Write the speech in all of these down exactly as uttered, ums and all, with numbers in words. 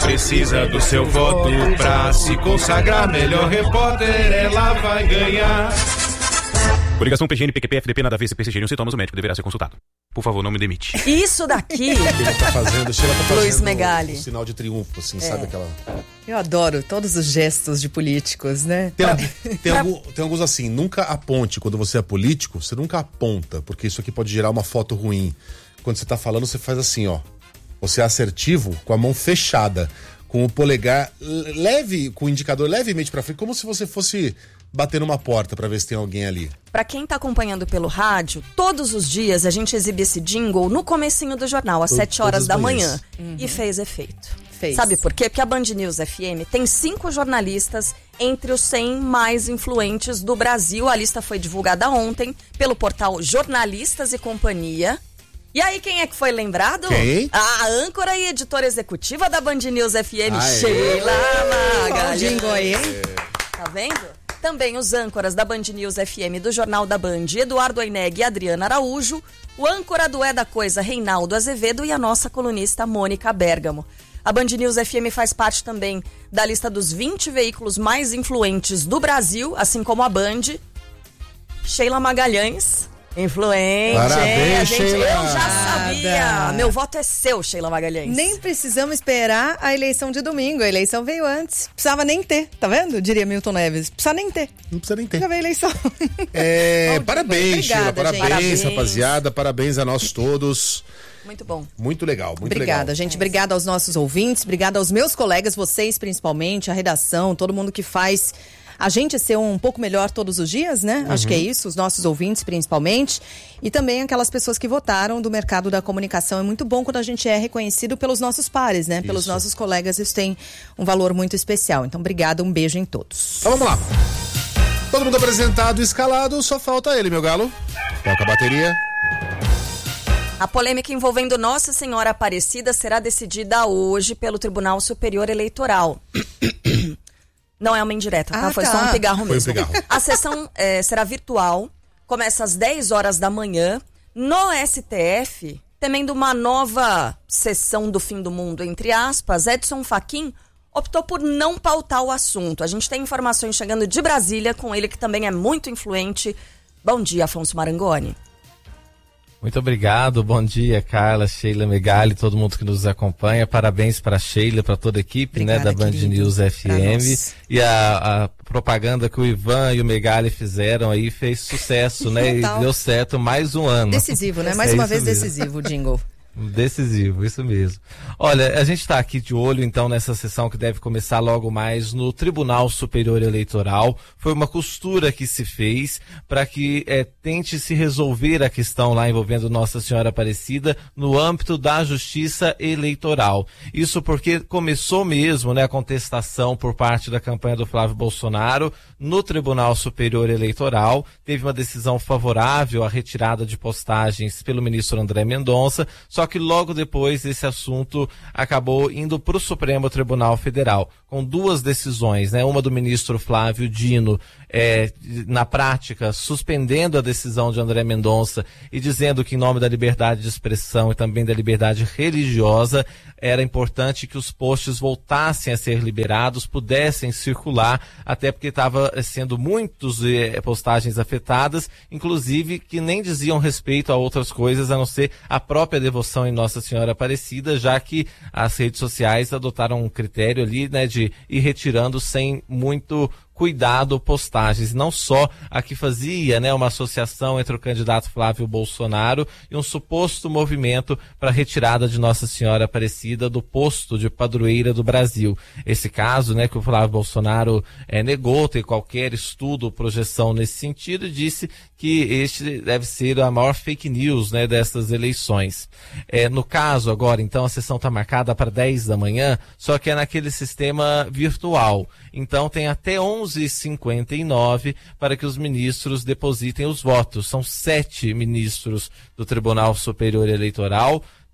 precisa do seu voto pra se consagrar melhor repórter, ela vai ganhar. Coligação P G N, P Q P, F D P, nada a ver, C P C G N, sintomas, o médico deverá ser consultado. Por favor, não me demite. Isso daqui... Ele tá fazendo, Sheila tá fazendo Luiz Megali. um sinal de triunfo, assim, É. sabe aquela... Eu adoro todos os gestos de políticos, né? Tem, algum- tem, algum- tem alguns assim, nunca aponte, quando você é político, você nunca aponta, porque isso aqui pode gerar uma foto ruim. Quando você tá falando, você faz assim, ó. Você é assertivo com a mão fechada, com o polegar leve, com o indicador levemente pra frente, como se você fosse bater numa porta pra ver se tem alguém ali. Pra quem tá acompanhando pelo rádio, todos os dias a gente exibe esse jingle no comecinho do jornal, às To- sete horas todas da as manhã. manhãs. E fez efeito. Fez. Sabe por quê? Porque a Band News F M tem cinco jornalistas entre os cem mais influentes do Brasil. A lista foi divulgada ontem pelo portal Jornalistas e Companhia. E aí, quem é que foi lembrado? Quem? A âncora e editora executiva da Band News F M, Aê. Sheila Qual Magalhães. jingle aí, hein? Tá vendo? Também os âncoras da Band News F M do Jornal da Band, Eduardo Aineg e Adriana Araújo, o âncora do É da Coisa, Reinaldo Azevedo, e a nossa colunista Mônica Bergamo. A Band News F M faz parte também da lista dos vinte veículos mais influentes do Brasil, assim como a Band. Sheila Magalhães, influente, Parabéns, hein? A gente, Sheila. eu já sabia. Nada. Meu voto é seu, Sheila Magalhães. Nem precisamos esperar a eleição de domingo. A eleição veio antes. Precisava nem ter, tá vendo? Diria Milton Neves. Precisa nem ter. Não precisa nem ter. Já veio a eleição. É, Bom, parabéns, obrigada, Sheila, gente. parabéns, Parabéns. rapaziada, parabéns a nós todos. Muito bom. Muito legal, muito Obrigada, legal. gente. Obrigada aos nossos ouvintes. Obrigada aos meus colegas, vocês principalmente, a redação, todo mundo que faz a gente ser um pouco melhor todos os dias, né? Acho que é isso, os nossos ouvintes principalmente. E também aquelas pessoas que votaram do mercado da comunicação. É muito bom quando a gente é reconhecido pelos nossos pares, né? Pelos Isso. nossos colegas. Isso tem um valor muito especial. Então, obrigada, um beijo em todos. Então vamos lá. Todo mundo apresentado e escalado, só falta ele, meu galo. Toca a bateria. A polêmica envolvendo Nossa Senhora Aparecida será decidida hoje pelo Tribunal Superior Eleitoral. Não é uma indireta, tá? Ah, Foi tá. só um pigarro Foi um mesmo. pigarro. A sessão eh, será virtual, começa às dez horas da manhã, no S T F, temendo uma nova sessão do fim do mundo, entre aspas. Edson Fachin optou por não pautar o assunto. A gente tem informações chegando de Brasília, com ele que também é muito influente. Bom dia, Afonso Marangoni. Muito obrigado, bom dia, Carla, Sheila Megali, todo mundo que nos acompanha. Parabéns para a Sheila, para toda a equipe, Obrigada, né, da Band querido. News Pra F M. nós. E a, a propaganda que o Ivan e o Megali fizeram aí fez sucesso, né? Total. E deu certo mais um ano. Decisivo, né? Mais É uma isso vez mesmo. decisivo o jingle. Decisivo, isso mesmo. Olha, a gente está aqui de olho então nessa sessão que deve começar logo mais no Tribunal Superior Eleitoral. Foi uma costura que se fez para que é, tente se resolver a questão lá envolvendo Nossa Senhora Aparecida no âmbito da Justiça Eleitoral. Isso porque começou mesmo, né, a contestação por parte da campanha do Flávio Bolsonaro no Tribunal Superior Eleitoral. Teve uma decisão favorável à retirada de postagens pelo ministro André Mendonça. Só que logo depois esse assunto acabou indo para o Supremo Tribunal Federal, com duas decisões, né? Uma do ministro Flávio Dino, é, na prática, suspendendo a decisão de André Mendonça e dizendo que em nome da liberdade de expressão e também da liberdade religiosa, era importante que os posts voltassem a ser liberados, pudessem circular, até porque estava sendo muitas eh, postagens afetadas, inclusive que nem diziam respeito a outras coisas, a não ser a própria devoção em Nossa Senhora Aparecida, já que as redes sociais adotaram um critério ali, né, de ir retirando sem muito cuidado postagens, não só a que fazia, né, uma associação entre o candidato Flávio Bolsonaro e um suposto movimento para a retirada de Nossa Senhora Aparecida do posto de padroeira do Brasil. Esse caso, né, que o Flávio Bolsonaro é, negou ter qualquer estudo ou projeção nesse sentido e disse que este deve ser a maior fake news, né, dessas eleições. É, no caso agora, então, a sessão está marcada para dez da manhã, só que é naquele sistema virtual. Então tem até onze e cinquenta e nove para que os ministros depositem os votos. São sete ministros do Tribunal Superior Eleitoral,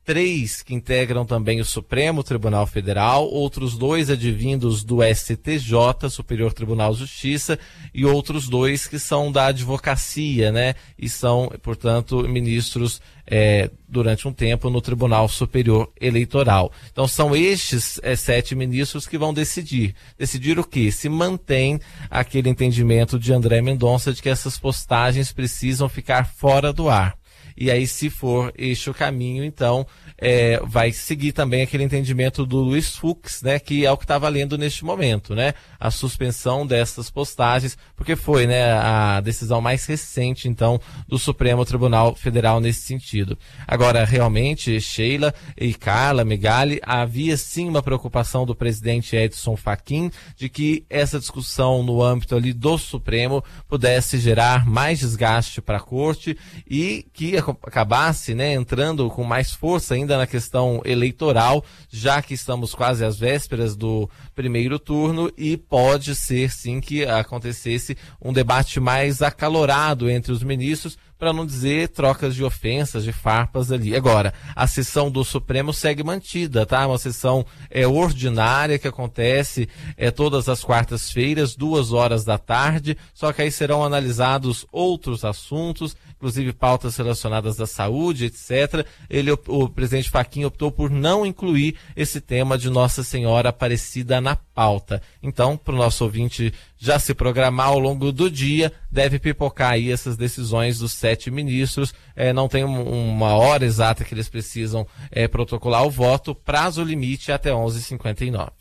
três que integram também o Supremo Tribunal Federal, outros dois advindos do S T J, Superior Tribunal de Justiça, e outros dois que são da advocacia, né? E são, portanto, ministros é, durante um tempo no Tribunal Superior Eleitoral. Então são estes é, sete ministros que vão decidir. Decidir o quê? Se mantém aquele entendimento de André Mendonça de que essas postagens precisam ficar fora do ar. E aí, se for este o caminho, então, é, vai seguir também aquele entendimento do Luiz Fux, né, que é o que está valendo neste momento, né, a suspensão dessas postagens, porque foi, né, a decisão mais recente, então, do Supremo Tribunal Federal nesse sentido. Agora, realmente, Sheila e Carla Megali, havia sim uma preocupação do presidente Edson Fachin de que essa discussão no âmbito ali do Supremo pudesse gerar mais desgaste para a Corte e que acabasse, né, entrando com mais força ainda na questão eleitoral, já que estamos quase às vésperas do primeiro turno e pode ser sim que acontecesse um debate mais acalorado entre os ministros, para não dizer trocas de ofensas, de farpas ali. Agora, a sessão do Supremo segue mantida, tá? Uma sessão é, ordinária que acontece é, todas as quartas-feiras, duas horas da tarde, só que aí serão analisados outros assuntos, inclusive pautas relacionadas à saúde, etcétera. Ele, o, o presidente Fachin optou por não incluir esse tema de Nossa Senhora Aparecida na pauta. Então, para o nosso ouvinte já se programar ao longo do dia, deve pipocar aí essas decisões dos sete ministros. É, não tem um, uma hora exata que eles precisam é, protocolar o voto, prazo limite até onze e cinquenta e nove.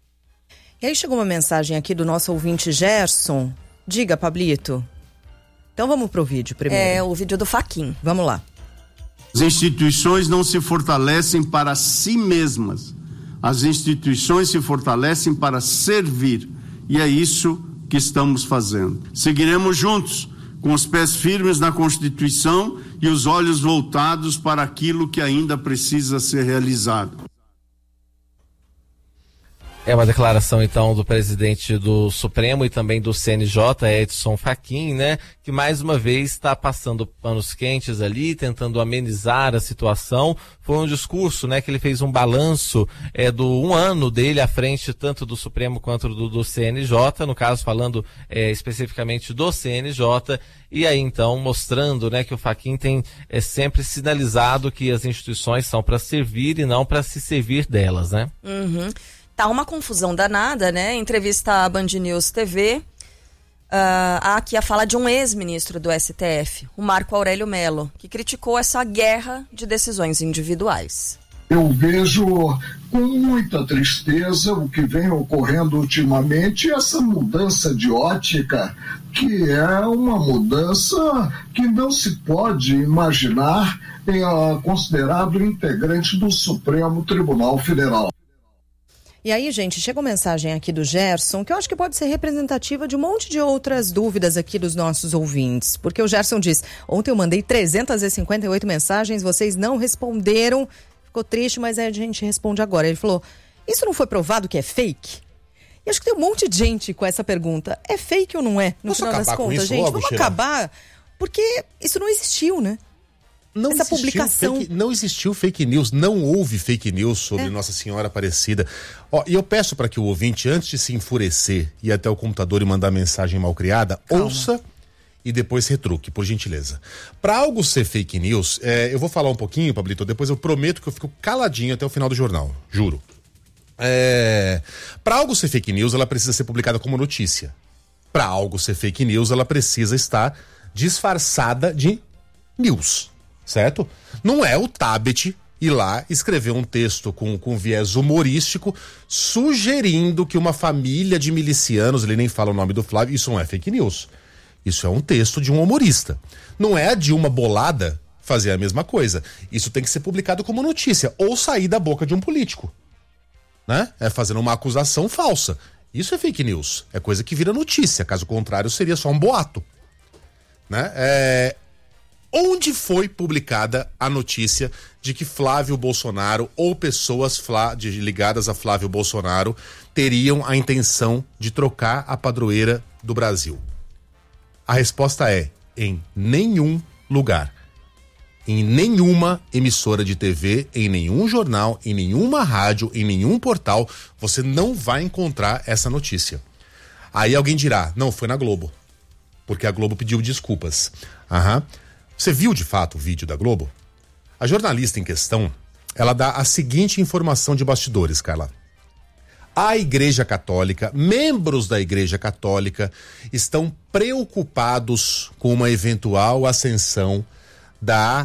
E aí chegou uma mensagem aqui do nosso ouvinte Gerson. Diga, Pablito. Então vamos pro vídeo primeiro. É o vídeo do Fachin. Vamos lá. As instituições não se fortalecem para si mesmas. As instituições se fortalecem para servir. E é isso que estamos fazendo. Seguiremos juntos, com os pés firmes na Constituição e os olhos voltados para aquilo que ainda precisa ser realizado. É uma declaração, então, do presidente do Supremo e também do C N J, Edson Fachin, né, que mais uma vez está passando panos quentes ali, tentando amenizar a situação. Foi um discurso, né, que ele fez um balanço é, do um ano dele à frente, tanto do Supremo quanto do, do C N J, no caso falando é, especificamente do C N J, e aí então mostrando, né, que o Fachin tem é, sempre sinalizado que as instituições são para servir e não para se servir delas, né? Uhum. Tá uma confusão danada, né? Entrevista à Band News T V, uh, há aqui a fala de um ex-ministro do S T F, o Marco Aurélio Mello, que criticou essa guerra de decisões individuais. Eu vejo com muita tristeza o que vem ocorrendo ultimamente, essa mudança de ótica, que é uma mudança que não se pode imaginar em, uh, considerado integrante do Supremo Tribunal Federal. E aí, gente, chegou mensagem aqui do Gerson, que eu acho que pode ser representativa de um monte de outras dúvidas aqui dos nossos ouvintes. Porque o Gerson diz, ontem eu mandei trezentas e cinquenta e oito mensagens, vocês não responderam, ficou triste, mas a gente responde agora. Ele falou, isso não foi provado que é fake? E acho que tem um monte de gente com essa pergunta. É fake ou não é? No Posso final das contas, gente, logo, vamos Sheila? acabar, porque isso não existiu, né? Não Essa existiu publicação. Fake, não existiu fake news, não houve fake news sobre É. Nossa Senhora Aparecida. Ó, e eu peço para que o ouvinte, antes de se enfurecer, ir até o computador e mandar mensagem malcriada, Calma. ouça e depois retruque, por gentileza. Para algo ser fake news, é, eu vou falar um pouquinho, Pablito, depois eu prometo que eu fico caladinho até o final do jornal, juro. É, para algo ser fake news, ela precisa ser publicada como notícia. Para algo ser fake news, ela precisa estar disfarçada de news. Certo? Não é o Tabet ir lá escrever um texto com, com viés humorístico sugerindo que uma família de milicianos, ele nem fala o nome do Flávio, isso não é fake news. Isso é um texto de um humorista. Não é a Dilma Bolada fazer a mesma coisa. Isso tem que ser publicado como notícia ou sair da boca de um político. Né? É fazendo uma acusação falsa. Isso é fake news. É coisa que vira notícia. Caso contrário, seria só um boato. Né? É... Onde foi publicada a notícia de que Flávio Bolsonaro ou pessoas Flá, de, ligadas a Flávio Bolsonaro teriam a intenção de trocar a padroeira do Brasil? A resposta é: em nenhum lugar. em nenhuma emissora de T V, em nenhum jornal, em nenhuma rádio, em nenhum portal, você não vai encontrar essa notícia. Aí alguém dirá, não, foi na Globo, porque a Globo pediu desculpas. Aham. Você viu de fato o vídeo da Globo? A jornalista em questão, ela dá a seguinte informação de bastidores, Carla. A Igreja Católica, membros da Igreja Católica, estão preocupados com uma eventual ascensão da,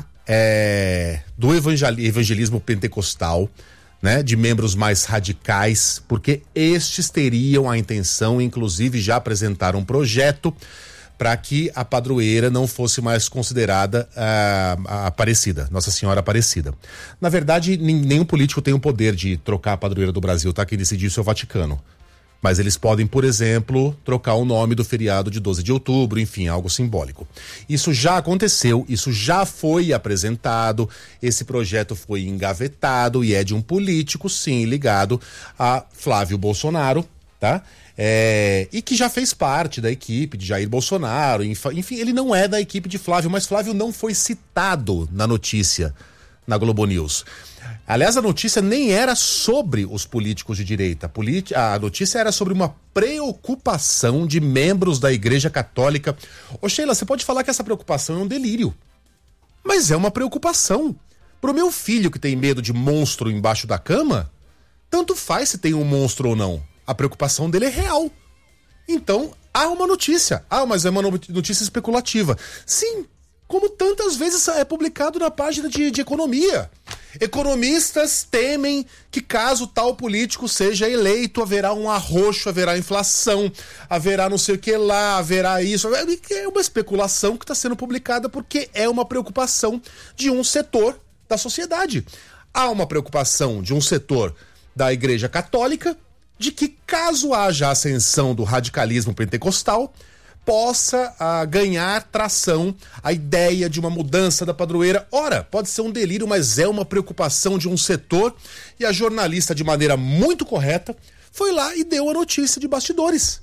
é, do evangelismo pentecostal, né, de membros mais radicais, porque estes teriam a intenção, inclusive já apresentaram um projeto para que a padroeira não fosse mais considerada uh, a Aparecida, Nossa Senhora Aparecida. Na verdade, nenhum político tem o poder de trocar a padroeira do Brasil, tá? Quem decidiu isso é o Vaticano. Mas eles podem, por exemplo, trocar o nome do feriado de doze de outubro, enfim, algo simbólico. Isso já aconteceu, isso já foi apresentado, esse projeto foi engavetado e é de um político, sim, ligado a Flávio Bolsonaro, tá? É, e que já fez parte da equipe de Jair Bolsonaro, enfim, ele não é da equipe de Flávio, mas Flávio não foi citado na notícia, na Globo News. Aliás, a notícia nem era sobre os políticos de direita, a notícia era sobre uma preocupação de membros da Igreja Católica. Ô Sheila, você pode falar que essa preocupação é um delírio, mas é uma preocupação. Pro meu filho que tem medo de monstro embaixo da cama, tanto faz se tem um monstro ou não. A preocupação dele é real. Então, há uma notícia. Ah, mas é uma notícia especulativa. Sim, como tantas vezes é publicado na página de, de economia. Economistas temem que caso tal político seja eleito, haverá um arroxo, haverá inflação, haverá não sei o que lá, haverá isso. É uma especulação que está sendo publicada porque é uma preocupação de um setor da sociedade. Há uma preocupação de um setor da Igreja Católica de que, caso haja ascensão do radicalismo pentecostal, possa ah, ganhar tração a ideia de uma mudança da padroeira. Ora, pode ser um delírio, mas é uma preocupação de um setor, e a jornalista, de maneira muito correta, foi lá e deu a notícia de bastidores.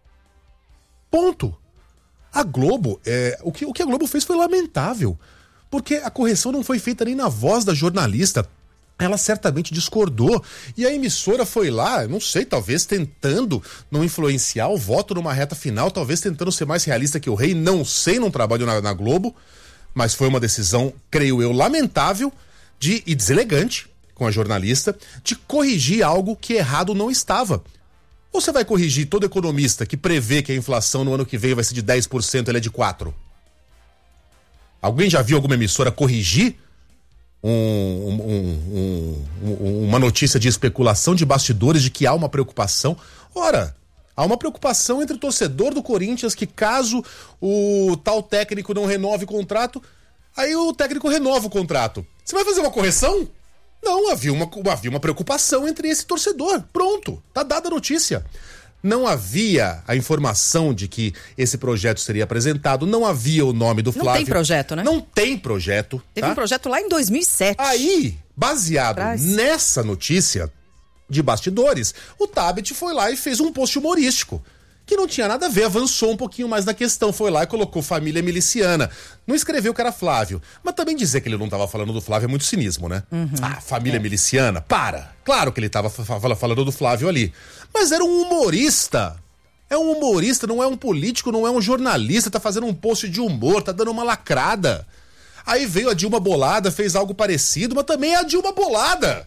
Ponto. A Globo, é, o, que, o que a Globo fez foi lamentável, porque a correção não foi feita nem na voz da jornalista. Ela certamente discordou e a emissora foi lá, não sei, talvez tentando não influenciar o voto numa reta final, talvez tentando ser mais realista que o rei, não sei, não trabalho na, na Globo, mas foi uma decisão, creio eu, lamentável de, e deselegante com a jornalista, de corrigir algo que errado não estava. Ou você vai corrigir todo economista que prevê que a inflação no ano que vem vai ser de dez por cento, ela é de quatro por cento? Alguém já viu alguma emissora corrigir Um, um, um, uma notícia de especulação de bastidores de que há uma preocupação? Ora, há uma preocupação entre o torcedor do Corinthians que, caso o tal técnico não renove o contrato, aí o técnico renova o contrato. Você vai fazer uma correção? Não, havia uma, havia uma preocupação entre esse torcedor. Pronto, tá dada a notícia. Não havia a informação de que esse projeto seria apresentado, não havia o nome do Flávio. Não tem projeto, né? Não tem projeto. Teve tá? um projeto lá em dois mil e sete. Aí, baseado Traz. nessa notícia de bastidores, o Tabet foi lá e fez um post humorístico, que não tinha nada a ver, avançou um pouquinho mais na questão, foi lá e colocou família miliciana. Não escreveu que era Flávio, mas também dizer que ele não estava falando do Flávio é muito cinismo, né? Uhum. Ah, família é. miliciana, para! Claro que ele estava falando do Flávio ali, mas era um humorista. É um humorista, não é um político, não é um jornalista, tá fazendo um post de humor, tá dando uma lacrada. Aí veio a Dilma Bolada, fez algo parecido, mas também é a Dilma Bolada.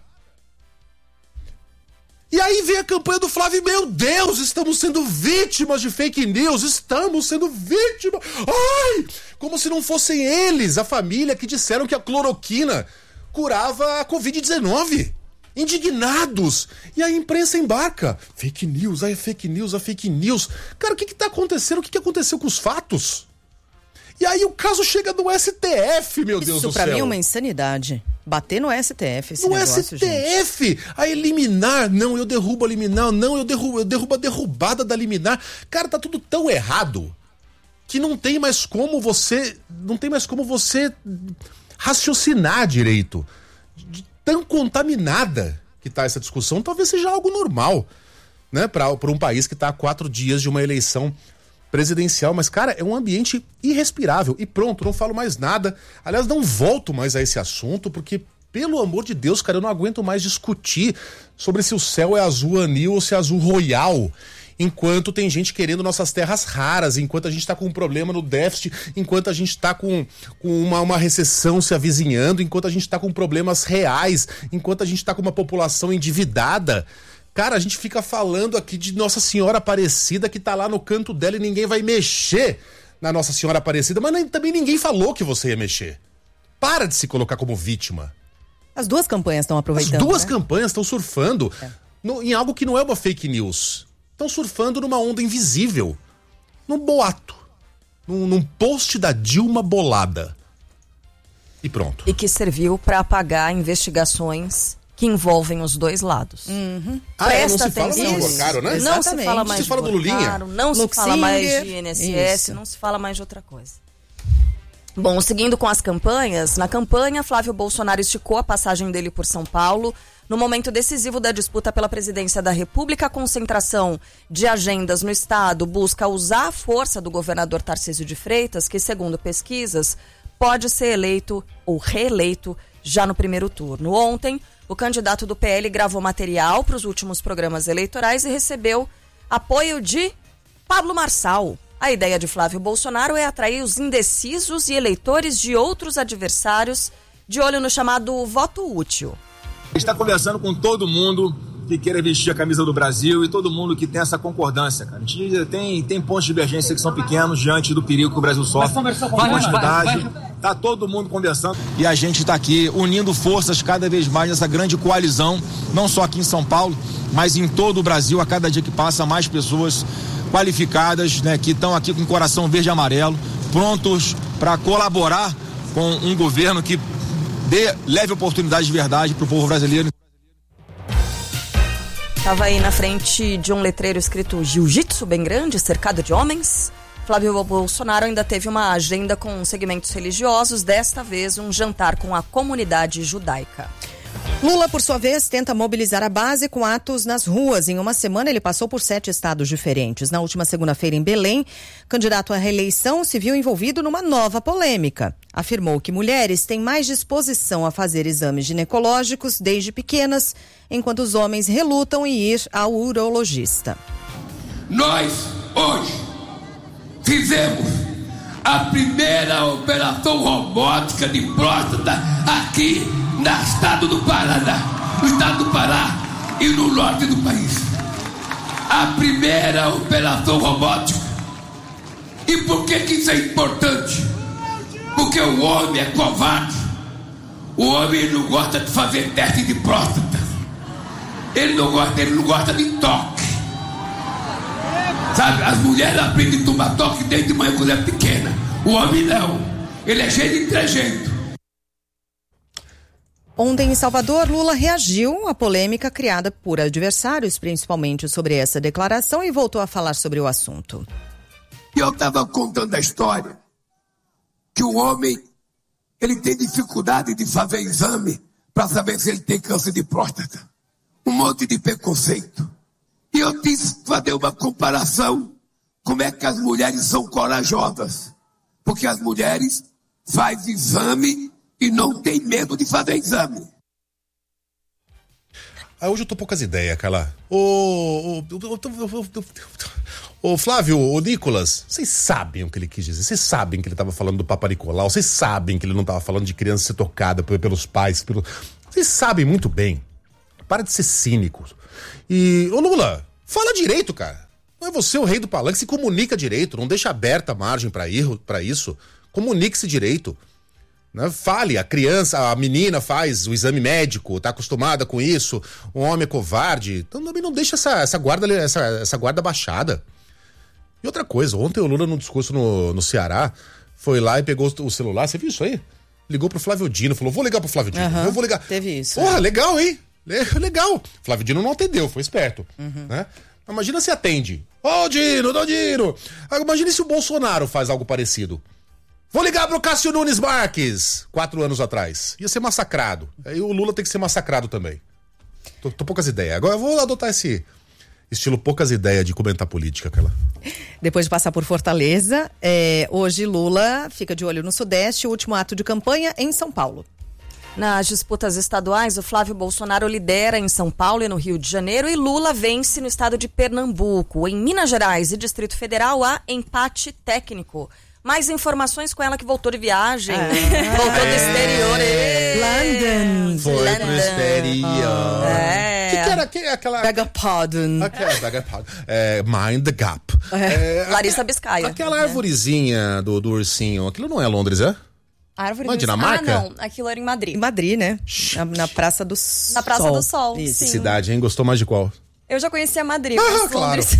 E aí vem a campanha do Flávio, meu Deus, estamos sendo vítimas de fake news, estamos sendo vítimas. Ai, como se não fossem eles, a família, que disseram que a cloroquina curava a covid dezenove. Indignados. E a imprensa embarca. Fake news, ai, fake news, a fake news. Cara, o que que tá acontecendo? O que que aconteceu com os fatos? E aí o caso chega no S T F, meu Isso Deus do céu. Isso pra mim é uma insanidade. Bater no S T F esse no negócio, S T F, gente. A eliminar, não, eu derrubo a liminar, não, eu derrubo, eu derrubo a derrubada da liminar. Cara, tá tudo tão errado que não tem mais como você, não tem mais como você raciocinar direito. De tão contaminada que tá essa discussão, talvez seja algo normal, né, para um país que tá a quatro dias de uma eleição presidencial, mas, cara, é um ambiente irrespirável. E pronto, não falo mais nada. Aliás, não volto mais a esse assunto, porque, pelo amor de Deus, cara, eu não aguento mais discutir sobre se o céu é azul anil ou se é azul royal, enquanto tem gente querendo nossas terras raras, enquanto a gente tá com um problema no déficit, enquanto a gente tá com, com uma, uma recessão se avizinhando, enquanto a gente tá com problemas reais, enquanto a gente tá com uma população endividada. Cara, a gente fica falando aqui de Nossa Senhora Aparecida que tá lá no canto dela e ninguém vai mexer na Nossa Senhora Aparecida, mas nem, também ninguém falou que você ia mexer. Para de se colocar como vítima. As duas campanhas estão aproveitando. As duas né? campanhas estão surfando é. no, em algo que não é uma fake news. Estão surfando numa onda invisível. Num boato. Num, num post da Dilma bolada. E pronto. E que serviu para apagar investigações que envolvem os dois lados. Uhum. Ah, Presta é, não se fala mais atenção de Borcaro, né? Não se fala mais não se fala de do Lulinha. Borcaro, não se fala mais de I N S S, não se fala mais de outra coisa. Bom, seguindo com as campanhas, na campanha, Flávio Bolsonaro esticou a passagem dele por São Paulo. No momento decisivo da disputa pela presidência da República, a concentração de agendas no estado busca usar a força do governador Tarcísio de Freitas, que, segundo pesquisas, pode ser eleito ou reeleito já no primeiro turno. Ontem, o candidato do P L gravou material para os últimos programas eleitorais e recebeu apoio de Pablo Marçal. A ideia de Flávio Bolsonaro é atrair os indecisos e eleitores de outros adversários, de olho no chamado voto útil. A gente está conversando com todo mundo que queira vestir a camisa do Brasil e todo mundo que tem essa concordância, cara. A gente tem, tem pontos de divergência que são pequenos diante do perigo que o Brasil sofre com a quantidade. Tá todo mundo conversando e a gente está aqui unindo forças cada vez mais nessa grande coalizão, não só aqui em São Paulo, mas em todo o Brasil. A cada dia que passa, mais pessoas qualificadas, né, que estão aqui com o coração verde e amarelo, prontos para colaborar com um governo que dê, leve oportunidade de verdade para o povo brasileiro. Estava aí na frente de um letreiro escrito Jiu-Jitsu bem grande, cercado de homens. Flávio Bolsonaro ainda teve uma agenda com segmentos religiosos, desta vez um jantar com a comunidade judaica. Lula, por sua vez, tenta mobilizar a base com atos nas ruas. Em uma semana, ele passou por sete estados diferentes. Na última segunda-feira, em Belém, candidato à reeleição se viu envolvido numa nova polêmica. Afirmou que mulheres têm mais disposição a fazer exames ginecológicos desde pequenas, enquanto os homens relutam em ir ao urologista. Nós, hoje, fizemos a primeira operação robótica de próstata aqui no estado do Paraná, no estado do Pará e no norte do país. A primeira operação robótica. E por que que isso é importante? Porque o homem é covarde. O homem não gosta de fazer teste de próstata. Ele não gosta, ele não gosta de toque. Sabe, as mulheres aprendem a tomar toque desde manhã quando é pequena. O homem não. Ele é cheio de trejeito. Ontem em Salvador, Lula reagiu à polêmica criada por adversários, principalmente sobre essa declaração, e voltou a falar sobre o assunto. E eu estava contando a história que o homem, ele tem dificuldade de fazer exame para saber se ele tem câncer de próstata. Um monte de preconceito. E eu quis fazer uma comparação como é que as mulheres são corajosas. Porque as mulheres fazem exame e não tem medo de fazer exame. Ah, hoje eu tô poucas ideias, Carla. Ô, ô, ô, ô, Flávio, ô Nicolas, vocês sabem o que ele quis dizer. Vocês sabem que ele tava falando do Papa Nicolau. Vocês sabem que ele não tava falando de criança ser tocada pelos pais. Pelo... Vocês sabem muito bem. Para de ser cínico. E, ô Lula, fala direito, cara. Não é você o rei do palanque, se comunica direito. Não deixa aberta a margem pra erro, pra isso. Comunique-se direito. Né? Fale, a criança, a menina faz o exame médico, tá acostumada com isso, o homem é covarde, então também não deixa essa, essa, guarda, essa, essa guarda baixada. E outra coisa, ontem o Lula, num discurso no, no Ceará, foi lá e pegou o celular, você viu isso aí? Ligou pro Flávio Dino, falou, vou ligar pro Flávio Dino, uhum, eu vou ligar. Teve isso. Porra, é. legal, hein? Legal. Flávio Dino não atendeu, foi esperto. Uhum. Né? Imagina se atende. Ô, Dino, ô, Dino. Imagina se o Bolsonaro faz algo parecido. Vou ligar pro Cássio Nunes Marques, quatro anos atrás. Ia ser massacrado. Aí o Lula tem que ser massacrado também. Tô, tô poucas ideias. Agora eu vou adotar esse, Estilo poucas ideias de comentar política, aquela. Depois de passar por Fortaleza, é, hoje Lula fica de olho no Sudeste, o último ato de campanha em São Paulo. Nas disputas estaduais, o Flávio Bolsonaro lidera em São Paulo e no Rio de Janeiro e Lula vence no estado de Pernambuco. Em Minas Gerais e Distrito Federal há empate técnico. Mais informações com ela que voltou de viagem. Ah, voltou é. do exterior. London. Foi London. pro exterior. É. Que que era que, aquela... Beg pardon. Aquela, beg pardon. É, Mind the Gap. É. É, Larissa Biscaia. Aquela arvorezinha do, do ursinho, aquilo não é Londres, é? Árvore não é Dinamarca? Ah, não. Aquilo era em Madrid. Em Madrid, né? Na, na Praça do Sol. Na Praça do Sol, Isso. sim. Cidade, hein? Gostou mais de qual? Eu já conhecia Madrid, Ah, mas claro. Londres...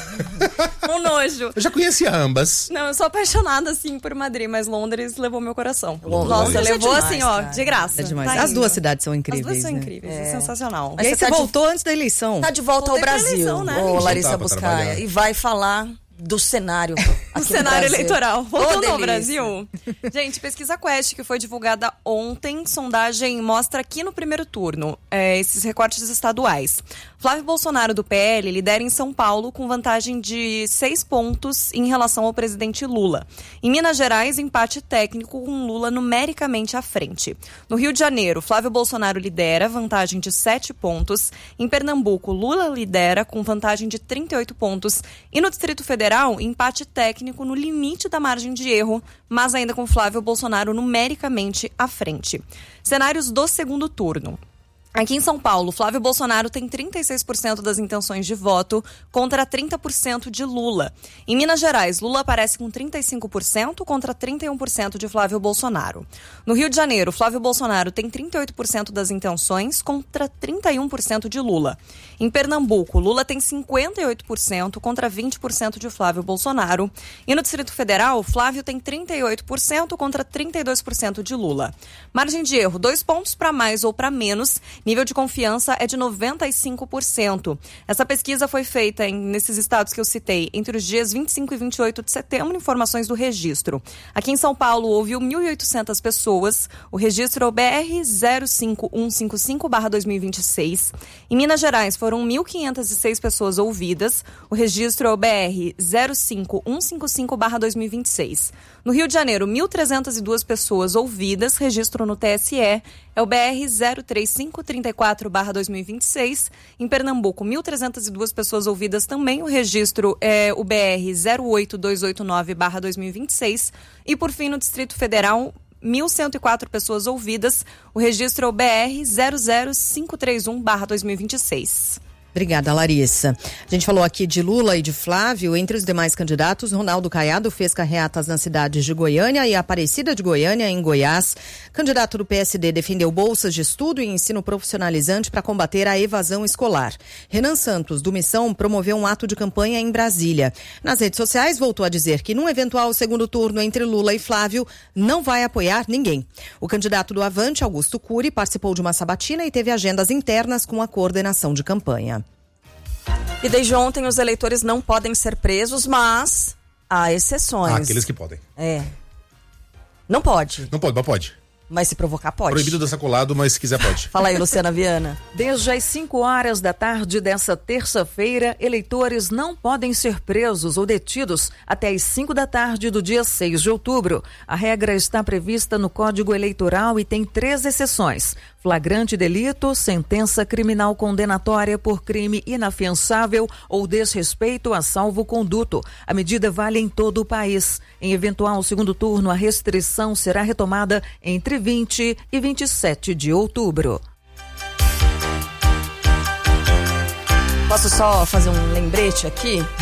um nojo. Eu já conhecia ambas. Não, eu sou apaixonada, assim, por Madrid, mas Londres levou meu coração. Londres. Nossa, É levou demais, assim, ó, cara. de graça. É demais. Tá As indo. duas cidades são incríveis. As duas são né? incríveis, é, É. sensacional. E aí Mas você tá voltou antes da eleição. Tá de volta ao Voltei pra Brasil, eleição, né? ô Não Larissa dá pra Buscaia. trabalhar. E vai falar do cenário. O aqui cenário no Brasil. eleitoral. Ô, Voltando ao delícia. Brasil. Gente, pesquisa Quest que foi divulgada ontem, sondagem mostra aqui no primeiro turno é, esses recortes estaduais. Flávio Bolsonaro do P L lidera em São Paulo com vantagem de seis pontos em relação ao presidente Lula. Em Minas Gerais, empate técnico com Lula numericamente à frente. No Rio de Janeiro, Flávio Bolsonaro lidera, vantagem de sete pontos. Em Pernambuco, Lula lidera com vantagem de trinta e oito pontos. E no Distrito Federal, empate técnico no limite da margem de erro, mas ainda com Flávio Bolsonaro numericamente à frente. Cenários do segundo turno. Aqui em São Paulo, Flávio Bolsonaro tem trinta e seis por cento das intenções de voto contra trinta por cento de Lula. Em Minas Gerais, Lula aparece com trinta e cinco por cento contra trinta e um por cento de Flávio Bolsonaro. No Rio de Janeiro, Flávio Bolsonaro tem trinta e oito por cento das intenções contra trinta e um por cento de Lula. Em Pernambuco, Lula tem cinquenta e oito por cento contra vinte por cento de Flávio Bolsonaro. E no Distrito Federal, Flávio tem trinta e oito por cento contra trinta e dois por cento de Lula. Margem de erro, dois pontos para mais ou para menos. Nível de confiança é de noventa e cinco por cento. Essa pesquisa foi feita em, nesses estados que eu citei entre os dias vinte e cinco e vinte e oito de setembro, informações do registro. Aqui em São Paulo, ouviu mil e oitocentas pessoas. O registro é o B R zero cinco um cinco cinco barra dois mil e vinte e seis. Em Minas Gerais, foram mil quinhentas e seis pessoas ouvidas. O registro é o B R zero cinco um cinco cinco barra dois mil e vinte e seis. No Rio de Janeiro, mil trezentas e duas pessoas ouvidas. Registro no T S E é o B R zero três cinco três quatro barra dois mil e vinte e seis. Em Pernambuco, mil trezentas e duas pessoas ouvidas também. O registro é o B R zero oito dois oito nove barra dois mil e vinte e seis. E por fim, no Distrito Federal, mil cento e quatro pessoas ouvidas. O registro é o B R zero zero cinco três um barra dois mil e vinte e seis. Obrigada, Larissa. A gente falou aqui de Lula e de Flávio. Entre os demais candidatos, Ronaldo Caiado fez carreatas nas cidades de Goiânia e Aparecida de Goiânia, em Goiás. Candidato do P S D defendeu bolsas de estudo e ensino profissionalizante para combater a evasão escolar. Renan Santos, do Missão, promoveu um ato de campanha em Brasília. Nas redes sociais, voltou a dizer que num eventual segundo turno entre Lula e Flávio, não vai apoiar ninguém. O candidato do Avante, Augusto Cury, participou de uma sabatina e teve agendas internas com a coordenação de campanha. E desde ontem os eleitores não podem ser presos, mas há exceções. Ah, aqueles que podem. É. Não pode. Não pode, mas pode. Mas se provocar, pode. Proibido dançar colado, mas se quiser pode. Fala aí, Luciana Viana. Desde as cinco horas da tarde dessa terça-feira, eleitores não podem ser presos ou detidos até as cinco da tarde do dia seis de outubro. A regra está prevista no Código Eleitoral e tem três exceções: flagrante delito, sentença criminal condenatória por crime inafiançável ou desrespeito a salvo-conduto. A medida vale em todo o país. Em eventual segundo turno, a restrição será retomada entre vinte e vinte e sete de outubro. Posso só fazer um lembrete aqui?